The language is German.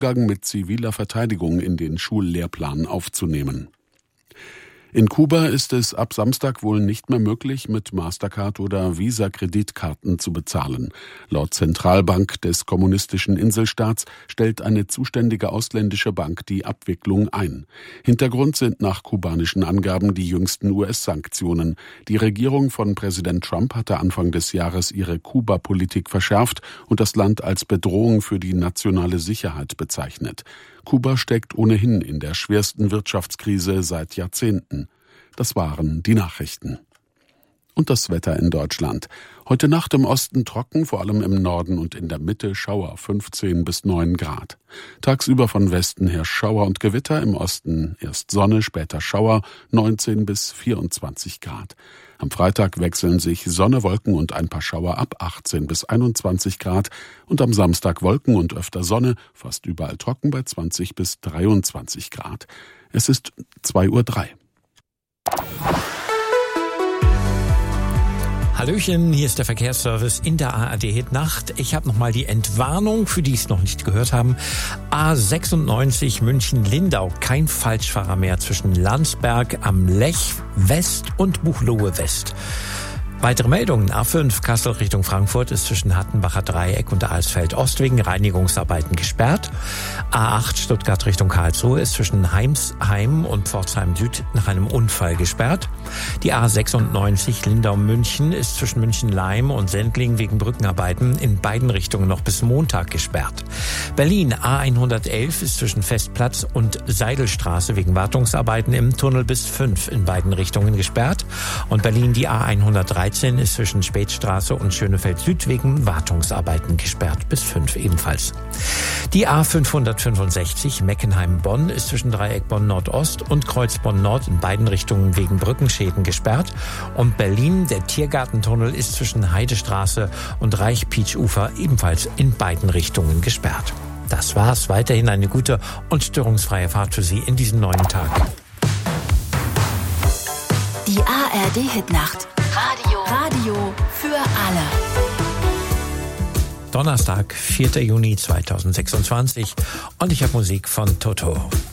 Umgang mit ziviler Verteidigung in den Schullehrplan aufzunehmen. In Kuba ist es ab Samstag wohl nicht mehr möglich, mit Mastercard oder Visa-Kreditkarten zu bezahlen. Laut Zentralbank des kommunistischen Inselstaats stellt eine zuständige ausländische Bank die Abwicklung ein. Hintergrund sind nach kubanischen Angaben die jüngsten US-Sanktionen. Die Regierung von Präsident Trump hatte Anfang des Jahres ihre Kuba-Politik verschärft und das Land als Bedrohung für die nationale Sicherheit bezeichnet. Kuba steckt ohnehin in der schwersten Wirtschaftskrise seit Jahrzehnten. Das waren die Nachrichten. Und das Wetter in Deutschland. Heute Nacht im Osten trocken, vor allem im Norden und in der Mitte Schauer, 15 bis 9 Grad. Tagsüber von Westen her Schauer und Gewitter, im Osten erst Sonne, später Schauer, 19 bis 24 Grad. Am Freitag wechseln sich Sonne, Wolken und ein paar Schauer ab, 18 bis 21 Grad. Und am Samstag Wolken und öfter Sonne, fast überall trocken bei 20 bis 23 Grad. Es ist 2:03 Uhr. Hallöchen, hier ist der Verkehrsservice in der ARD Hit Nacht. Ich habe nochmal die Entwarnung, für die es noch nicht gehört haben. A96 München-Lindau, kein Falschfahrer mehr zwischen Landsberg am Lech West und Buchloe West. Weitere Meldungen. A5 Kassel Richtung Frankfurt ist zwischen Hattenbacher Dreieck und Alsfeld Ost wegen Reinigungsarbeiten gesperrt. A8 Stuttgart Richtung Karlsruhe ist zwischen Heimsheim und Pforzheim Süd nach einem Unfall gesperrt. Die A96 Lindau-München ist zwischen München-Leim und Sendling wegen Brückenarbeiten in beiden Richtungen noch bis Montag gesperrt. Berlin A111 ist zwischen Festplatz und Seidelstraße wegen Wartungsarbeiten im Tunnel bis 5 in beiden Richtungen gesperrt. Und Berlin die A113 ist zwischen Spätstraße und Schönefeld Süd wegen Wartungsarbeiten gesperrt bis 5 ebenfalls. Die A565 Meckenheim-Bonn ist zwischen Dreieck Bonn Nordost und Kreuz Bonn Nord in beiden Richtungen wegen Brückenschäden gesperrt. Und Berlin, der Tiergartentunnel, ist zwischen Heidestraße und Reich-Pietsch-Ufer ebenfalls in beiden Richtungen gesperrt. Das war's. Weiterhin eine gute und störungsfreie Fahrt für Sie in diesen neuen Tag. Die ARD-Hitnacht. Radio für alle. Donnerstag, 4. Juni 2026 und ich habe Musik von Toto.